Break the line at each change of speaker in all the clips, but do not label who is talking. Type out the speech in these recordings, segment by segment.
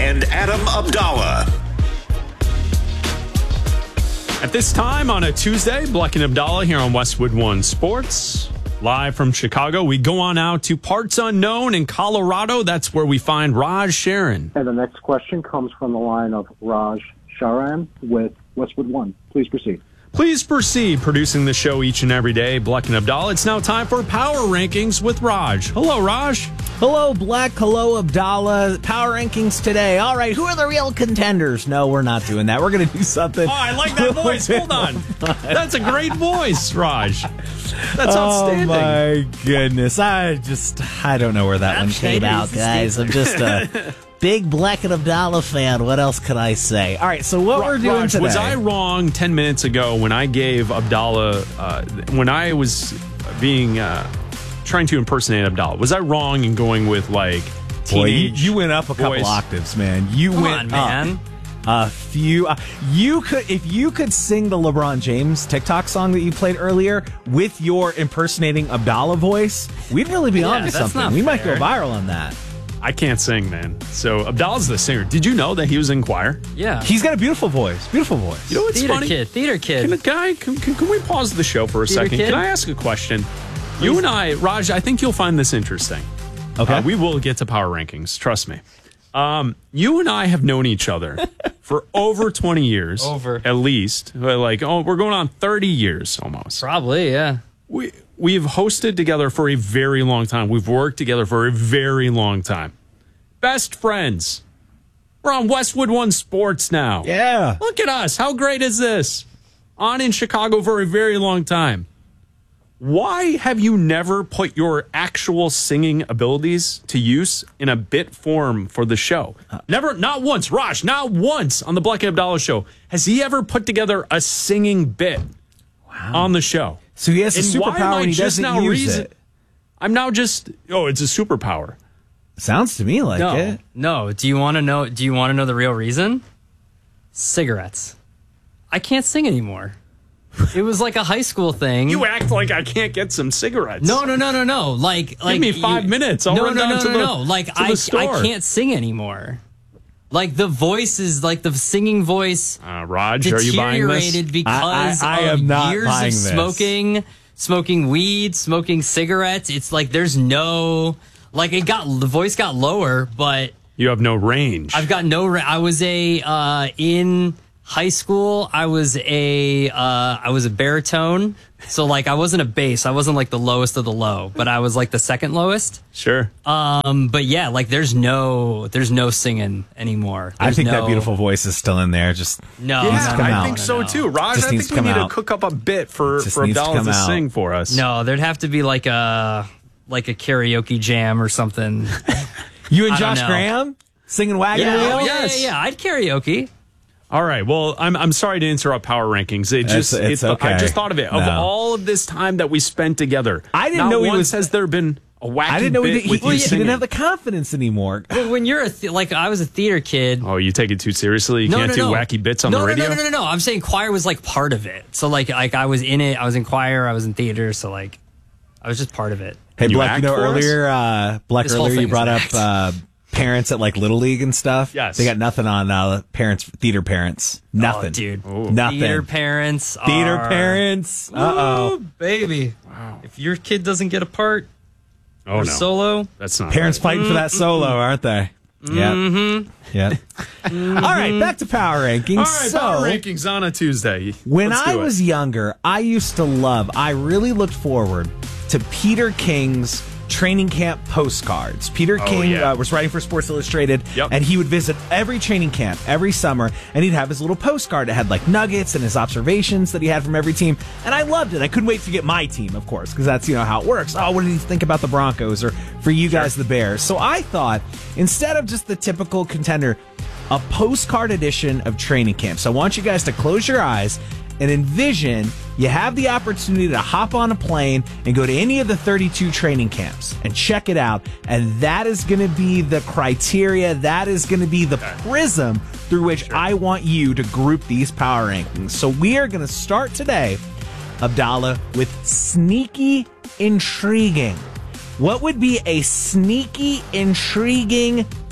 and Adam Abdallah.
At this time on a Tuesday, Bleck and Abdallah here on Westwood One Sports. Live from Chicago, we go on out to parts unknown in Colorado. That's where we find Raj Sharon.
And the next question comes from the line of Raj Sharan with Westwood One. Please proceed.
Please proceed. Producing the show each and every day, Bleck and Abdallah. It's now time for Power Rankings with Raj. Hello, Raj.
Hello, Bleck. Hello, Abdallah. Power Rankings today. All right, who are the real contenders? No, we're not doing that. We're going to do something.
Oh, I like that voice. Hold on. That's a great voice, Raj. That's outstanding.
Oh, my goodness. I don't know where that one came out, guys. I'm just a big Bleck and Abdallah fan. What else could I say? All right, so what we're doing
Raj,
today.
was I wrong 10 minutes ago when I gave Abdallah, when I was being... trying to impersonate Abdallah? Was I wrong in going with like teenage?
You went up a couple
voice?
Octaves, man. You
Come
went
on, man.
up a few. If you could sing the LeBron James TikTok song that you played earlier with your impersonating Abdallah voice, we'd really be onto
that's
something.
not
We might go
fair.
viral on that.
I can't sing, man. So Abdallah's the singer. Did you know that he was in choir?
Yeah.
He's got a beautiful voice. Beautiful voice.
You know what's
Theater
funny?
kid. Theater kid.
Can we pause the show for a
Theater
second?
kid?
Can I ask a question? You and I, Raj, I think you'll find this interesting.
Okay.
We will get to power rankings. Trust me. You and I have known each other for over 20 years. At least. We're going on 30 years almost.
Probably, yeah.
We've hosted together for a very long time. We've worked together for a very long time. Best friends. We're on Westwood One Sports now.
Yeah.
Look at us. How great is this? On in Chicago for a very long time. Why have you never put your actual singing abilities to use in a bit form for the show? Never, not once, Raj, not once on the Bleck and Abdallah show has he ever put together a singing bit on the show.
So he has a
And why am
superpower
I
and he
just
doesn't
now
use it.
I'm now just, it's a superpower.
Sounds to me like
No.
it.
No. Do you want to know the real reason? Cigarettes. I can't sing anymore. It was like a high school thing.
You act like I can't get some cigarettes.
No. Like,
Give me 5 minutes. I'll run down to the
Like,
to the store.
I can't sing anymore. Like, the voice is like the singing voice.
Raj, are you buying this?
Deteriorated because
I
of
am not
years
buying
of
this.
smoking weed, smoking cigarettes. It's like there's no, like the voice got lower, but
You have no range.
I've got no. I was in high school. I was a baritone. So like I wasn't a bass. I wasn't like the lowest of the low, but I was like the second lowest.
Sure.
But yeah, like there's no singing anymore.
I
There's
think that
no-
beautiful voice is still in there. Just
No,
Yeah,
come
I
out.
think so too. Raj,
Just
I
needs
think
to
we
come
need
out.
to cook up a bit for
Just needs to
Abdallah
come
to
out.
sing for us.
No, there'd have to be like a karaoke jam or something.
you and
I don't
Josh
know.
Graham singing Wagon Wheel.
Yeah. I'd karaoke.
All right. Well, I'm sorry to interrupt Power Rankings.
It's okay.
I just thought of it. Of
No.
all of this time that we spent together,
I didn't
not
know he
once
was-
has there been a wacky
I didn't know
bit with you
he
singing.
didn't have the confidence anymore.
Well, when you're like I was a theater kid.
Oh, you take it too seriously? You can't do wacky bits on the radio?
No. I'm saying choir was like part of it. So like I was in it. I was in choir. I was in theater. So like I was just part of it.
Hey,
You
Bleck,
act
you know
for us?
earlier, Bleck,
This whole
earlier you
thing is
brought
an
up
act.
parents at like Little League and stuff.
Yes.
They got nothing on theater parents. Nothing.
Oh, dude.
Nothing.
Theater parents.
Theater
are-
parents.
Oh, baby. Wow. If your kid doesn't get a part
Oh,
or
no.
solo,
That's not
Parents
right.
fighting for that solo, aren't they? Yeah. Mm-hmm. Yep. All right, back to power rankings.
All right,
So,
Power Rankings on a Tuesday.
when
Let's
I
do it.
was younger, I really looked forward to Peter King's training camp postcards. Peter King
yeah.
was writing for Sports Illustrated,
Yep.
and he would visit every training camp every summer, and he'd have his little postcard that had like nuggets and his observations that he had from every team, and I loved it. I couldn't wait to get my team, of course, because that's how it works. Oh, what did he think about the Broncos, or for you guys, the Bears? So I thought, instead of just the typical contender, a postcard edition of training camp. So I want you guys to close your eyes and envision you have the opportunity to hop on a plane and go to any of the 32 training camps and check it out. And that is going to be the criteria. That is going to be the prism through which I want you to group these power rankings. So we are going to start today, Abdallah, with sneaky intriguing. What would be a sneaky, intriguing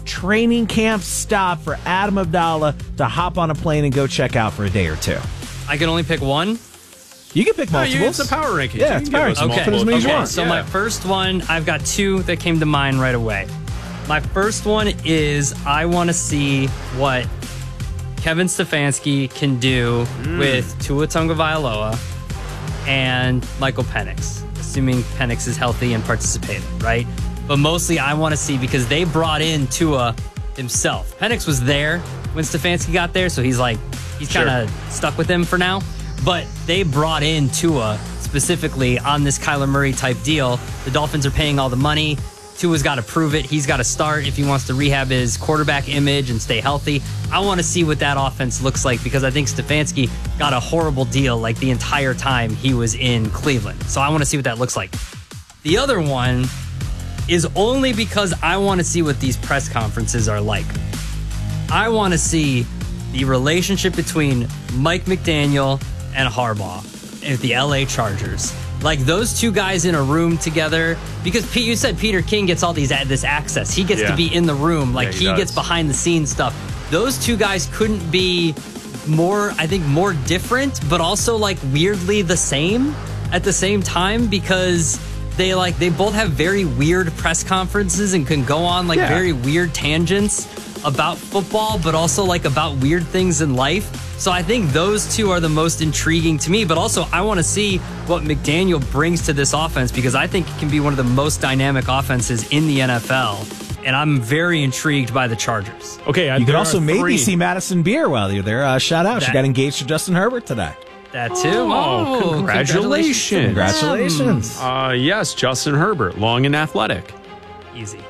training camp stop for Adam Abdallah to hop on a plane and go check out for a day or two?
I can only pick one.
You can pick multiples.
It's a power ranking.
Yeah, it's power ranking.
Okay.
Put as many as you want.
So my first one, I've got two that came to mind right away. My first one is I want to see what Kevin Stefanski can do with Tua Tagovailoa and Michael Penix, assuming Penix is healthy and participating, right? But mostly I want to see, because they brought in Tua himself. Penix was there when Stefanski got there, so he's kind of stuck with him for now. But they brought in Tua specifically on this Kyler Murray type deal. The Dolphins are paying all the money. Tua's got to prove it. He's got to start if he wants to rehab his quarterback image and stay healthy. I want to see what that offense looks like, because I think Stefanski got a horrible deal like the entire time he was in Cleveland. So I want to see what that looks like. The other one is only because I want to see what these press conferences are like. I want to see the relationship between Mike McDaniel and Harbaugh at the LA Chargers. Like those two guys in a room together, because you said Peter King gets all this access. He gets to be in the room. Like he gets behind the scenes stuff. Those two guys couldn't be more different, but also like weirdly the same at the same time, because they both have very weird press conferences and can go on very weird tangents about football, but also like about weird things in life. So I think those two are the most intriguing to me, but also I want to see what McDaniel brings to this offense, because I think it can be one of the most dynamic offenses in the NFL. And I'm very intrigued by the Chargers.
Okay,
you could also maybe see Madison Beer while you're there. Shout out. She got engaged to Justin Herbert today.
That too.
Oh, congratulations.
Congratulations.
Yes, Justin Herbert, long and athletic.
Easy.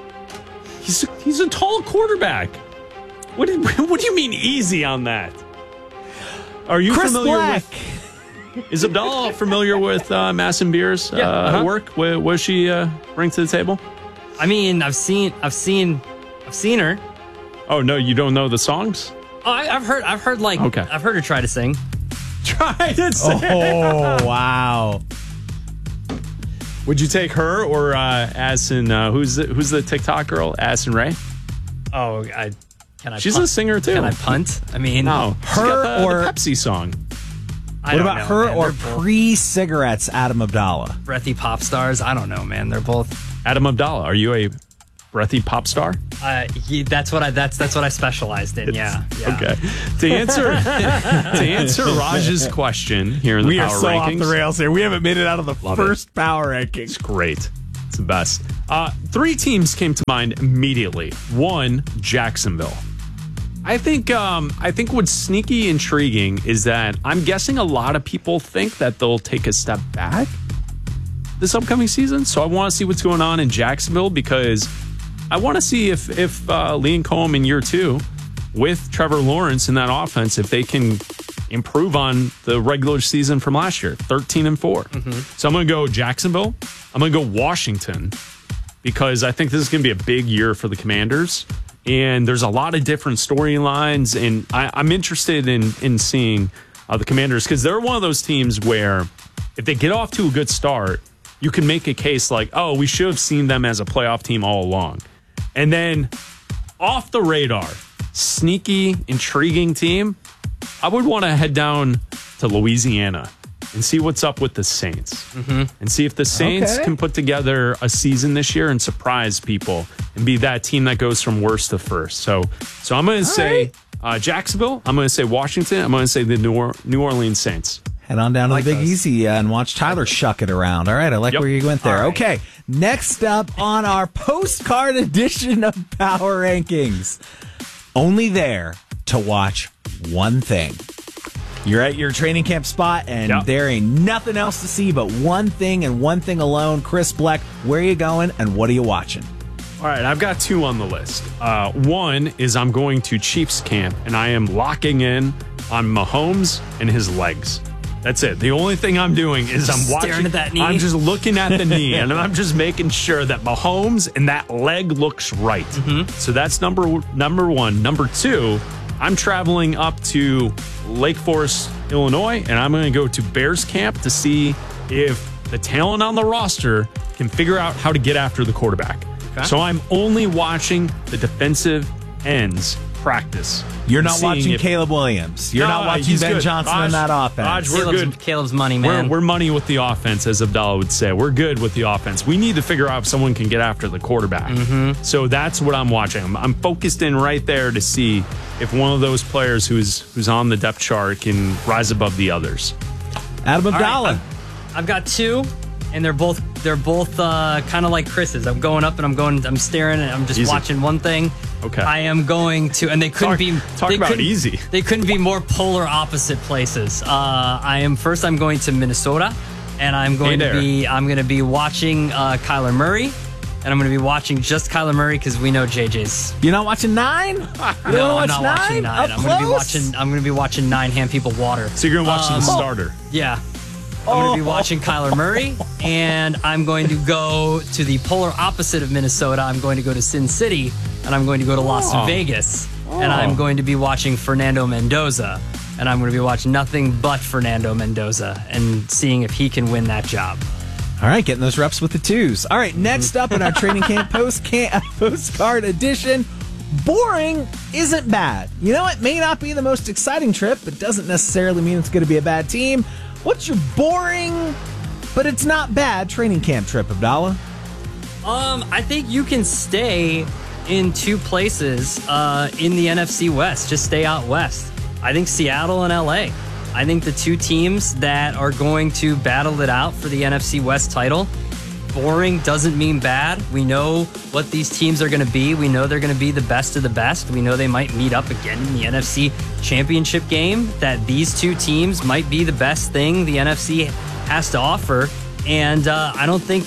He's a tall quarterback. What do you mean easy on that? Are you
Chris
familiar
Black.
with? Is Abdallah familiar with Madison Beer's work? What does she bring to the table?
I mean, I've seen her.
Oh no, you don't know the songs?
Oh, I've heard her try to sing.
Try to sing.
Oh wow.
Would you take her or Addison? Who's the TikTok girl? Addison Rae?
Oh, can I?
She's
punt?
a singer too.
Can I punt? I mean,
no.
Her or
the Pepsi song.
What about her or pre-cigarettes Adam Abdallah?
Breathy pop stars? I don't know, man. They're both.
Adam Abdallah, are you a breathy pop star?
That's what I specialized in. Yeah.
Okay. To answer Raj's question here in the power rankings. We are so off
the rails here. We haven't made it out of the first power rankings.
It's great. It's the best. 3 teams came to mind immediately. 1, Jacksonville. I think what's sneaky intriguing is that I'm guessing a lot of people think that they'll take a step back this upcoming season. So I want to see what's going on in Jacksonville, because I want to see if Liam Cohen in year 2 with Trevor Lawrence in that offense, if they can improve on the regular season from last year, 13-4. Mm-hmm. So I'm going to go Jacksonville. I'm going to go Washington, because I think this is going to be a big year for the Commanders. And there's a lot of different storylines, and I'm interested in seeing the Commanders, because they're one of those teams where if they get off to a good start, you can make a case like, oh, we should have seen them as a playoff team all along. And then off the radar, sneaky, intriguing team, I would want to head down to Louisiana and see what's up with the Saints, and see if the Saints can put together a season this year and surprise people and be that team that goes from worst to first. So I'm going to say Jacksonville. I'm going to say Washington. I'm going to say the New Orleans Saints.
Head on down to the Big Easy and watch Tyler shuck it around. All right, I like where you went there. Right. Okay, next up on our postcard edition of Power Rankings, only there to watch one thing. You're at your training camp spot, and there ain't nothing else to see but one thing and one thing alone. Chris Black, where are you going, and what are you watching?
All right, I've got 2 on the list. One is I'm going to Chiefs camp, and I am locking in on Mahomes and his legs. That's it. The only thing I'm doing is I'm watching.
At that knee.
I'm just looking at the knee, and I'm just making sure that Mahomes and that leg looks right. Mm-hmm. So that's number 1. Number 2, I'm traveling up to Lake Forest, Illinois, and I'm going to go to Bears camp to see if the talent on the roster can figure out how to get after the quarterback.
Okay.
So I'm only watching the defensive ends practice.
You're not
Seeing
watching
if-
Caleb Williams. You're
No,
not watching
he's
Ben
good.
Johnson
Raj-
in that offense.
Raj, we're good.
Caleb's money, man.
We're money with the offense, as Abdallah would say. We're good with the offense. We need to figure out if someone can get after the quarterback.
Mm-hmm.
So that's what I'm watching. I'm focused in right there to see if one of those players who's on the depth chart can rise above the others.
Adam
All right,
Abdallah.
I've got two, and they're both kind of like Chris's. I'm going up and I'm staring and I'm just
Easy.
watching one thing.
Okay.
I am going to, and they couldn't
Talk
they
about
couldn't-
easy.
They couldn't be more polar opposite places. I'm going to Minnesota, and I'm going to be watching Kyler Murray, and I'm going to be watching just Kyler Murray because we know JJ's.
You're not watching 9?
No, I'm not watching 9.
Up
I'm going to be
close?
watching 9 hand people water.
So you're going to watch the starter.
Yeah. I'm going to be watching Kyler Murray, and I'm going to go to the polar opposite of Minnesota. I'm going to go to Sin City, and I'm going to go to Las Vegas, and I'm going to be watching Fernando Mendoza, and I'm going to be watching nothing but Fernando Mendoza and seeing if he can win that job.
All right, getting those reps with the 2s. All right, next up in our training camp postcard edition, boring isn't bad. You know, it may not be the most exciting trip, but doesn't necessarily mean it's going to be a bad team. What's your boring, but it's not bad training camp trip, Abdallah?
I think you can stay in 2 places in the NFC West. Just stay out west. I think Seattle and LA. I think the 2 teams that are going to battle it out for the NFC West title. Boring doesn't mean bad. We know what these teams are going to be. We know they're going to be the best of the best. We know they might meet up again in the NFC Championship game, that these 2 teams might be the best thing the NFC has to offer. And I don't think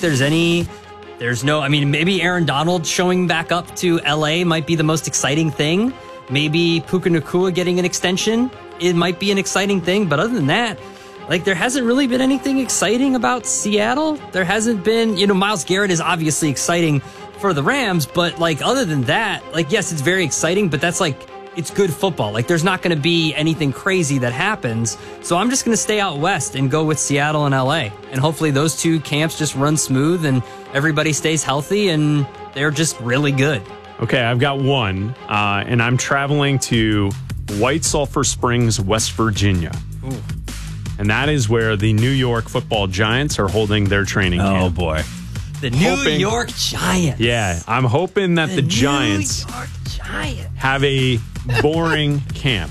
maybe Aaron Donald showing back up to LA might be the most exciting thing. Maybe Puka Nacua getting an extension, it might be an exciting thing. But other than that, there hasn't really been anything exciting about Seattle. There hasn't been, Myles Garrett is obviously exciting for the Rams, but other than that, yes, it's very exciting, but that's it's good football. There's not going to be anything crazy that happens. So I'm just going to stay out west and go with Seattle and LA. And hopefully those 2 camps just run smooth and everybody stays healthy and they're just really good.
Okay, I've got one, and I'm traveling to White Sulphur Springs, West Virginia.
Ooh.
And that is where the New York Football Giants are holding their training camp.
Oh, boy.
The New York Giants.
Yeah, I'm hoping that the Giants
New York Giants
have a boring camp.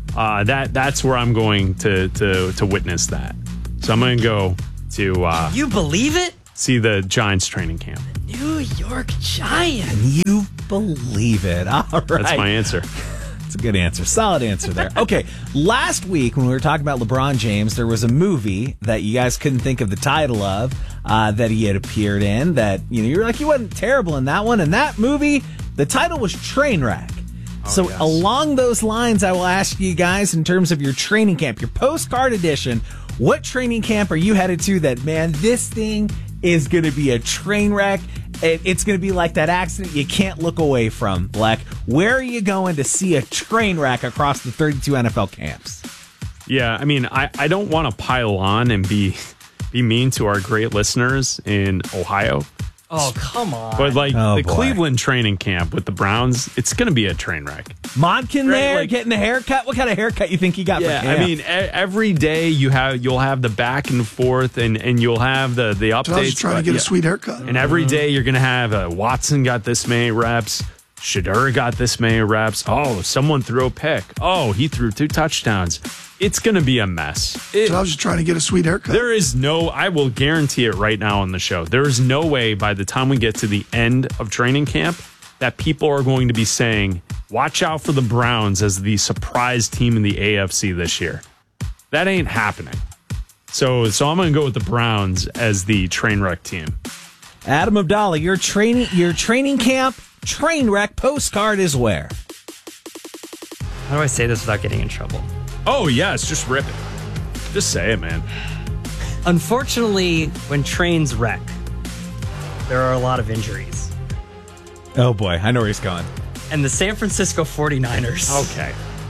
That's where I'm going to witness that. So I'm going to go to
You believe it?
see the Giants training camp.
New York Giants.
You believe it. All right.
That's my answer.
That's a good answer. Solid answer there. Okay, last week when we were talking about LeBron James, there was a movie that you guys couldn't think of the title of that he had appeared in that, you were like, he wasn't terrible in that one. And that movie, the title was Trainwreck. So
yes.
along those lines, I will ask you guys in terms of your training camp, your postcard edition, what training camp are you headed to that, man, this thing is going to be a train wreck. It's going to be like that accident you can't look away from, Black. Where are you going to see a train wreck across the 32 NFL camps?
Yeah, I mean, I don't want to pile on and be mean to our great listeners in Ohio.
Oh, come on.
But
Oh,
the
boy.
Cleveland training camp with the Browns, it's going to be a train wreck.
Monken there
like-
getting a haircut. What kind of haircut you think he got for camp?
I mean, every day you'll have the back and forth, and you'll have the updates.
I was just trying to get a sweet haircut.
And every day you're going to have Watson got this many reps. Shadur got this many reps. Oh, someone threw a pick. Oh, he threw 2 touchdowns. It's going to be a mess.
So I was just trying to get a sweet haircut.
There is I will guarantee it right now on the show. There is no way by the time we get to the end of training camp that people are going to be saying, watch out for the Browns as the surprise team in the AFC this year. That ain't happening. So I'm going to go with the Browns as the train wreck team.
Adam Abdallah, your training camp train wreck postcard is where?
How do I say this without getting in trouble?
Oh, yes, just rip it. Just say it, man.
Unfortunately, when trains wreck, there are a lot of injuries.
Oh boy, I know where he's going.
And the San Francisco 49ers
Okay.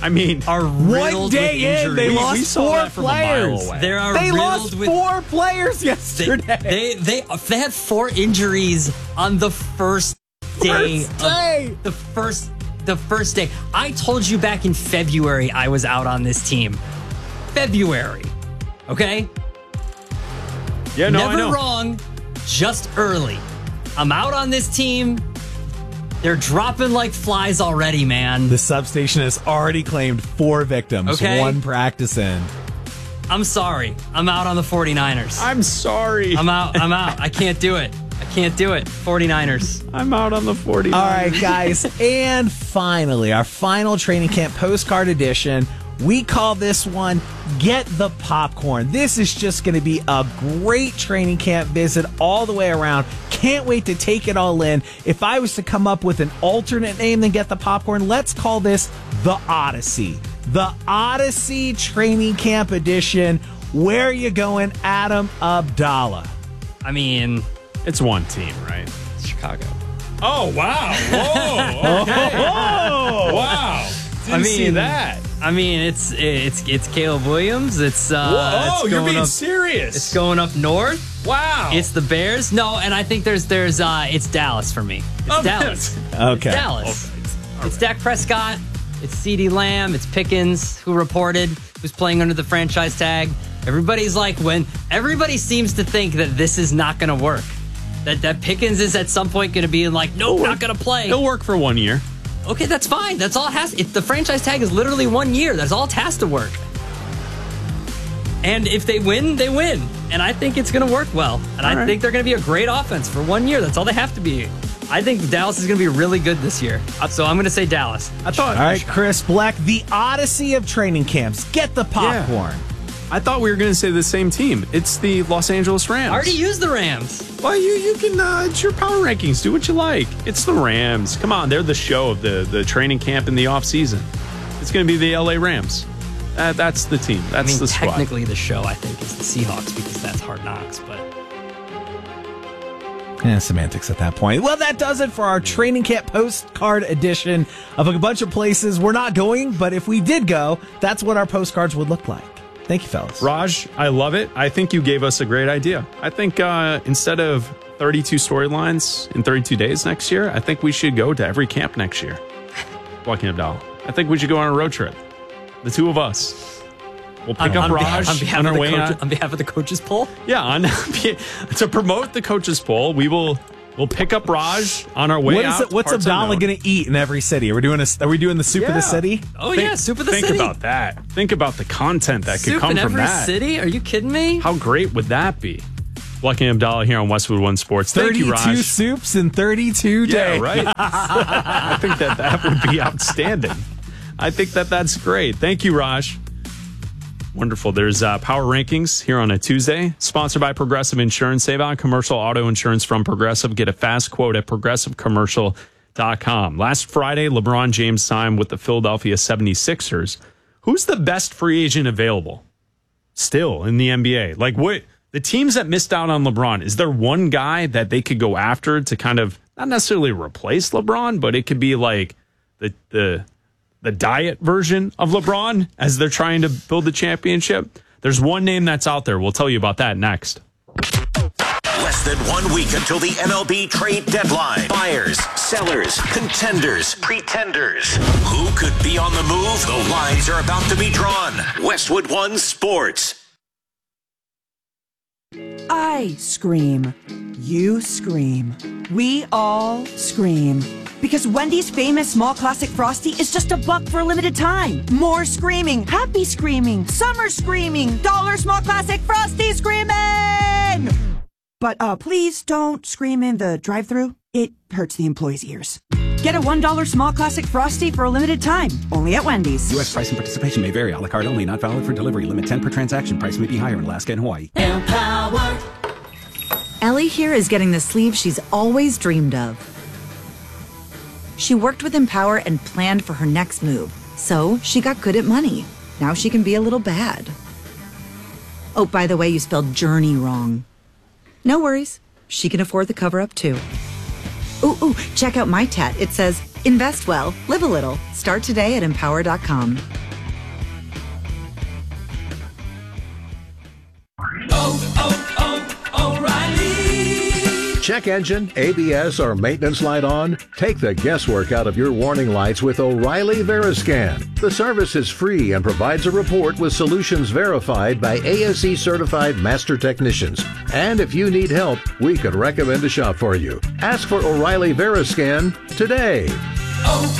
I mean,
are
One
riddled
day
with
in,
injuries.
they
we
lost
saw
4
that from a mile
players.
away.
They are
They
riddled
lost
with
4 players yesterday.
They had 4 injuries on the first day. The first day. I told you back in February I was out on this team. February. Okay?
Yeah, no, I
Never
know.
wrong, just early. I'm out on this team. They're dropping like flies already, man.
The substation has already claimed 4 victims,
Okay.
1 practice in.
I'm sorry. I'm out on the 49ers.
I'm sorry.
I'm out. I can't do it. 49ers.
I'm out on the 40.
All right, guys. And finally, our final training camp postcard edition. We call this one Get the Popcorn. This is just going to be a great training camp visit all the way around. Can't wait to take it all in. If I was to come up with an alternate name than Get the Popcorn, let's call this The Odyssey. The Odyssey Training Camp Edition. Where are you going, Adam Abdallah?
I mean,
It's one team, right?
Chicago.
Oh, wow. Whoa. Okay. Wow. Didn't see that.
I mean, it's Caleb Williams. It's
Whoa,
it's
you're
going
being
up,
serious.
It's going up north.
Wow.
It's the Bears. No, and I think there's it's Dallas for me. It's Dallas.
Okay.
It's Dallas. It's Dak Prescott. It's CeeDee Lamb. It's Pickens, who reported, who's playing under the franchise tag. Everybody seems to think that this is not going to work. That Pickens is at some point going to be like, nope, not going to play.
It'll work for 1 year.
Okay, that's fine. That's all it has. The franchise tag is literally 1 year. That's all it has to work. And if they win, they win. And I think it's going to work well. And I think they're going to be a great offense for 1 year. That's all they have to be. I think Dallas is going to be really good this year. So I'm going to say Dallas.
All right, Chris Black, the Odyssey of training camps. Get the popcorn.
I thought we were going to say the same team. It's the Los Angeles Rams.
I already used the Rams.
Well, you can, it's your power rankings. Do what you like. It's the Rams. Come on, they're the show of the training camp in the offseason. It's going to be the LA Rams. That's the team. That's the squad.
Technically the show, I think, is the Seahawks because that's Hard Knocks, but...
Semantics at that point. Well, that does it for our training camp postcard edition of a bunch of places we're not going, but if we did go, that's what our postcards would look like. Thank you, fellas.
Raj, I love it. I think you gave us a great idea. I think instead of 32 storylines in 32 days next year, I think we should go to every camp next year. Walking Abdallah. I think we should go on a road trip. The two of us. We'll pick up Raj on our way out.
On behalf of the coaches poll?
Yeah, to promote the coaches poll, we'll pick up Raj on our way out.
What's Abdallah going to eat in every city? Are we doing the soup of the city?
Oh, yeah, soup of the city.
Think about that. Think about the content that could
Soup
come
in
from
every
that.
city? Are you kidding me?
How great would that be? Lucky Abdallah here on Westwood One Sports. Thank you, Raj.
32 soups in 32 days.
Yeah, right. I think that would be outstanding. I think that's great. Thank you, Raj. Wonderful. There's Power Rankings here on a Tuesday, sponsored by Progressive Insurance. Save on commercial auto insurance from Progressive. Get a fast quote at progressivecommercial.com. Last Friday, LeBron James signed with the Philadelphia 76ers. Who's the best free agent available still in the NBA? Like, what the teams that missed out on LeBron, is there one guy that they could go after to kind of not necessarily replace LeBron, but it could be like the diet version of LeBron as they're trying to build the championship? There's one name that's out there. We'll tell you about that next.
Less than 1 week until the MLB trade deadline. Buyers, sellers, contenders, pretenders. Who could be on the move? The lines are about to be drawn. Westwood One Sports.
I scream. You scream. We all scream. Because Wendy's famous small classic Frosty is just $1 for a limited time. More screaming, happy screaming, summer screaming, dollar small classic Frosty screaming! But please don't scream in the drive-thru. It hurts the employees' ears. Get a $1 small classic Frosty for a limited time, only at Wendy's.
U.S. price and participation may vary. A la carte only. Not valid for delivery. Limit 10 per transaction. Price may be higher in Alaska and Hawaii.
Empower. Ellie here is getting the sleeve she's always dreamed of. She worked with Empower and planned for her next move, so she got good at money. Now she can be a little bad. Oh, by the way, you spelled journey wrong. No worries. She can afford the cover-up, too. Ooh, check out my tat. It says, Invest well, live a little. Start today at empower.com.
Check engine, ABS, or maintenance light on? Take the guesswork out of your warning lights with O'Reilly Veriscan. The service is free and provides a report with solutions verified by ASE certified master technicians. And if you need help, we could recommend a shop for you. Ask for O'Reilly Veriscan today.